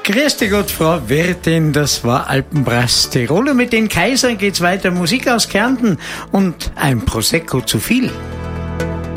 Grüß dich Gott, Frau Wirtin, das war Alpenbrass Tirol. Mit den Kaisern geht's weiter. Musik aus Kärnten und ein Prosecco zu viel.